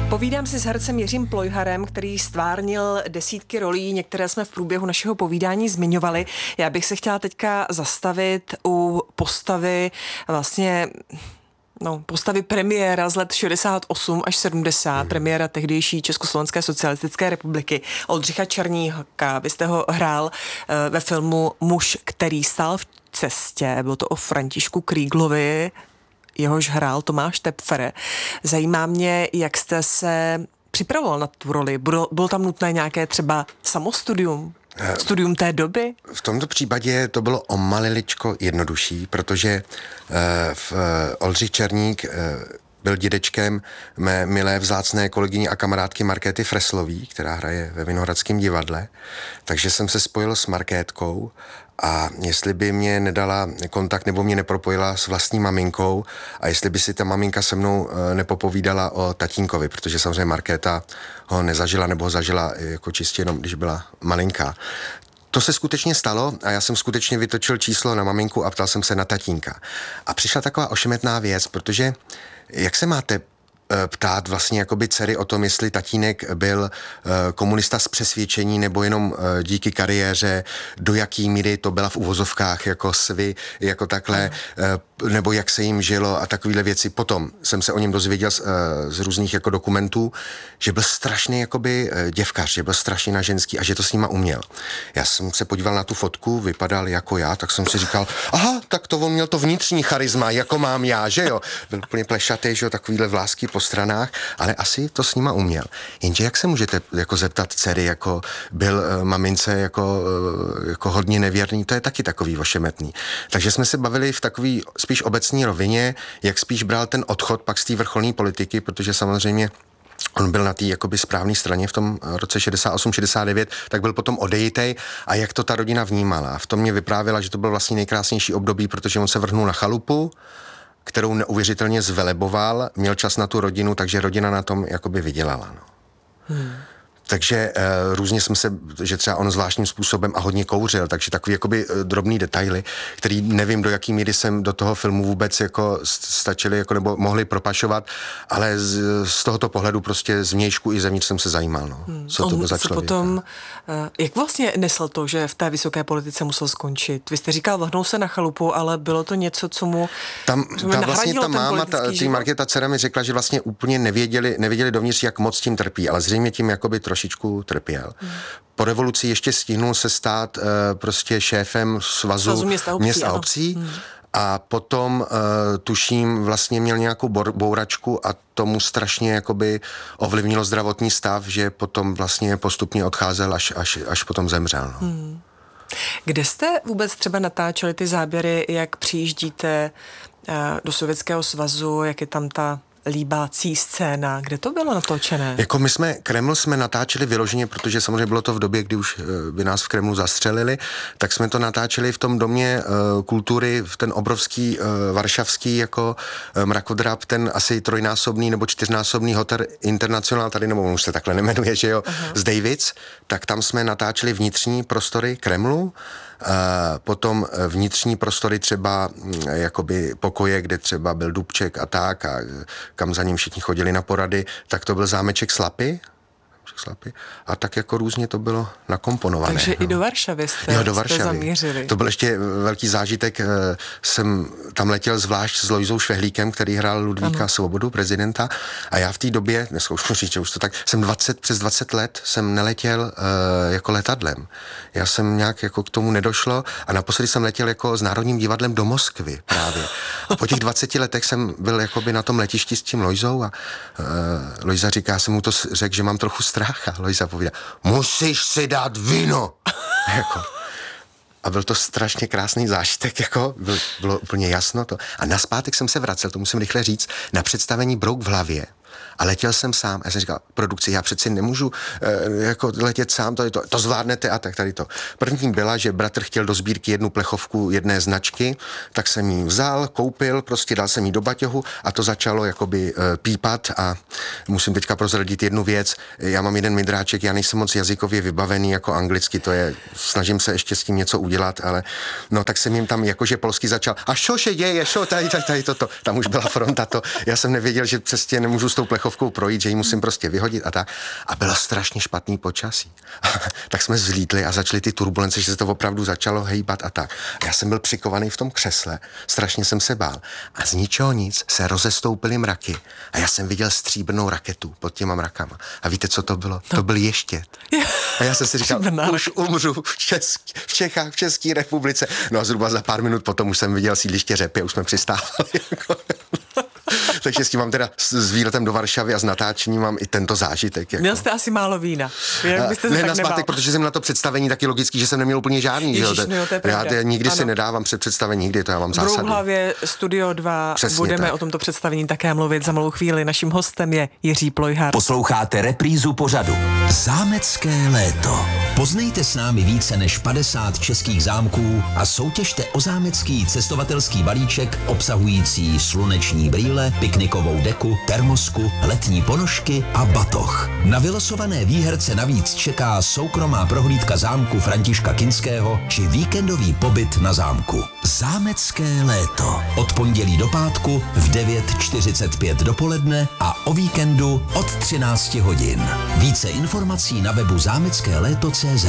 Povídám si s hercem Jiřím Plojharem, který stvárnil desítky rolí, některé jsme v průběhu našeho povídání zmiňovali. Já bych se chtěla teďka zastavit u postavy postavy premiéra z let 68 až 70, premiéra tehdejší Československé socialistické republiky, Oldřicha Černíka. Vy jste ho hrál ve filmu Muž, který stál v cestě. Bylo to o Františku Kríglovi, jehož hrál Tomáš Tepfer. Zajímá mě, jak jste se připravoval na tu roli. Bylo tam nutné nějaké třeba samostudium? Studium té doby? V tomto případě to bylo o maliličko jednodušší, protože Oldřich Černík byl dědečkem mé milé vzácné kolegyně a kamarádky Markéty Freslový, která hraje ve Vinohradském divadle. Takže jsem se spojil s Markétkou a jestli by mě nedala kontakt nebo mě nepropojila s vlastní maminkou a jestli by si ta maminka se mnou nepopovídala o tatínkovi, protože samozřejmě Markéta ho nezažila nebo ho zažila jako čistě jenom, když byla malinká. To se skutečně stalo a já jsem skutečně vytočil číslo na maminku a ptal jsem se na tatínka. A přišla taková ošemetná věc, protože jak se máte ptát vlastně jakoby dcery o tom, jestli tatínek byl komunista z přesvědčení nebo jenom díky kariéře, do jaký míry to byla v uvozovkách jako svy, jako takhle, nebo jak se jim žilo a takovéhle věci. Potom jsem se o něm dozvěděl z různých jako dokumentů, že byl strašný jakoby děvkař, že byl strašně na ženský a že to s nima uměl. Já jsem se podíval na tu fotku, vypadal jako já, tak jsem si říkal, aha, tak to on měl to vnitřní charisma, jako mám já, že jo. Byl úplně plešatý, že jo, takovýhle vlásky po stranách, ale asi to s nima uměl. Jenže jak se můžete jako zeptat dcery, jako byl mamince jako hodně nevěrný, to je taky takový ošemetný. Takže jsme se bavili v takový spíš obecní rovině, jak spíš bral ten odchod pak z té vrcholné politiky, protože samozřejmě on byl na té jakoby správné straně v tom roce 68-69, tak byl potom odejitej a jak to ta rodina vnímala. V tom mě vyprávěla, že to byl vlastně nejkrásnější období, protože on se vrhnul na chalupu, kterou neuvěřitelně zveleboval, měl čas na tu rodinu, takže rodina na tom jakoby vydělala. No. Takže různě jsme se, že třeba on zvláštním způsobem a hodně kouřil, takže takový jakoby drobný detaily, který nevím, do jaký míry jsem do toho filmu vůbec jako stačili, jako nebo mohli propašovat, ale z tohoto pohledu prostě z vnějšku i zevnitř jsem se zajímal, no. Co to byl za člověka. Potom, jak vlastně nesl to, že v té vysoké politice musel skončit? Vy jste říkal, vrhnul se na chalupu, ale bylo to něco, co mu vlastně ta máma, Markéta dcera mi řekla, že vlastně úplně nevěděli dovnitř, jak moc tím trpí, ale zřejmě tím jakoby trošičku trpěl. Po revoluci ještě stihnul se stát prostě šéfem svazu měst a obcí a potom tuším vlastně měl nějakou bouračku a tomu strašně jakoby ovlivnilo zdravotní stav, že potom vlastně postupně odcházel až potom zemřel. No. Kde jste vůbec třeba natáčeli ty záběry, jak přijíždíte do Sovětského svazu, jak je tam ta líbácí scéna? Kde to bylo natočené? Jako Kreml jsme natáčeli vyloženě, protože samozřejmě bylo to v době, kdy už by nás v Kremlu zastřelili, tak jsme to natáčeli v tom domě kultury, v ten obrovský varšavský jako mrakodrap, ten asi trojnásobný nebo čtyřnásobný hotel International, tady nebo už se takhle nemenuje, že jo, z Davids, tak tam jsme natáčeli vnitřní prostory Kremlu, potom vnitřní prostory třeba jakoby pokoje, kde třeba byl Dubček a tak a kam za ním všichni chodili na porady, tak to byl zámeček Slapy a tak jako různě to bylo nakomponované. Takže i do Varšavy jste zamířili. To byl ještě velký zážitek. Jsem tam letěl zvlášť s Lojzou Švehlíkem, který hrál Ludvíka Svobodu, prezidenta, a já v té době, dneska už říct, že už to tak, přes 20 let jsem neletěl jako letadlem. Já jsem nějak jako k tomu nedošlo a naposledy jsem letěl jako s Národním divadlem do Moskvy právě. A po těch 20 letech jsem byl jakoby na tom letišti s tím Lojzou a Lojza říká, já jsem mu to řekl, že mám trochu strach a Lojza povídá, musíš si dát víno. Jako. A byl to strašně krásný zážitek, jako bylo úplně jasno to. A nazpátek jsem se vracel, to musím rychle říct, na představení Brouk v hlavě. A letěl jsem sám. Já jsem říkal, produkci, já přeci nemůžu jako letět sám, to zvládnete a tak tady to. První byla, že bratr chtěl do sbírky jednu plechovku jedné značky, tak jsem ji vzal, koupil, prostě dal jsem ji do baťohu a to začalo jakoby pípat a musím teďka prozradit jednu věc. Já mám jeden midráček, já nejsem moc jazykově vybavený jako anglicky, to je, snažím se ještě s tím něco udělat, ale no tak jsem jim tam jakože polsky začal. A šo se děje, šo tady toto. Tam už byla fronta to. Já jsem nevěděl, že přesně nemůžu z tou plechovkou projít, že ji musím prostě vyhodit a tak. A bylo strašně špatný počasí. Tak jsme vzlítli a začaly ty turbulence, že se to opravdu začalo hejbat a tak. A já jsem byl přikovaný v tom křesle, strašně jsem se bál. A z ničeho nic se rozestoupily mraky. A já jsem viděl stříbrnou raketu pod těma mrakama. A víte, co to bylo? To byl ještět. A já jsem si říkal, už umřu v Čechách, v České republice. No a zhruba za pár minut potom už jsem viděl sídliště Řepy a už jsme přistávali. Takže s tím mám teda s výletem do Varšavy a s natáčením mám i tento zážitek. Měl jste asi málo vína. Ne, nazpatek, protože jsem na to představení taky logicky, že jsem neměl úplně žádný. Ježiš, jo, to je pravda. Já nikdy si nedávám před představení, nikdy, to já mám zásadu. V Brouhlavě Studio 2 přesně budeme tak o tomto představení také mluvit za malou chvíli. Naším hostem je Jiří Plojhar. Posloucháte reprízu pořadu Zámecké léto. Poznejte s námi více než 50 českých zámků a soutěžte o zámecký cestovatelský balíček obsahující sluneční brýle, piknikovou deku, termosku, letní ponožky a batoh. Na vylosované výherce navíc čeká soukromá prohlídka zámku Františka Kinského či víkendový pobyt na zámku. Zámecké léto. Od pondělí do pátku v 9:45 dopoledne a o víkendu od 13 hodin. Více informací na webu zámeckéléto.cz.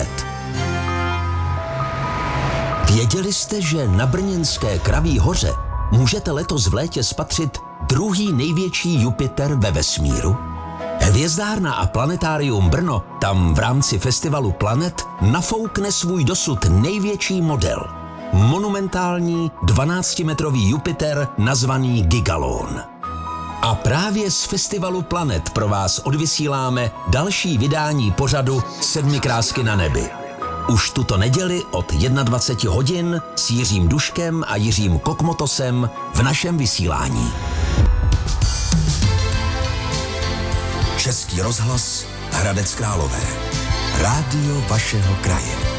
Věděli jste, že na brněnské Kraví hoře můžete letos v létě spatřit druhý největší Jupiter ve vesmíru? Hvězdárna a planetárium Brno tam v rámci festivalu Planet nafoukne svůj dosud největší model. Monumentální 12-metrový Jupiter nazvaný Gigalon. A právě z festivalu Planet pro vás odvysíláme další vydání pořadu 7 krásky na nebi. Už tuto neděli od 21 hodin s Jiřím Duškem a Jiřím Kokmotosem v našem vysílání. Český rozhlas Hradec Králové. Rádio vašeho kraje.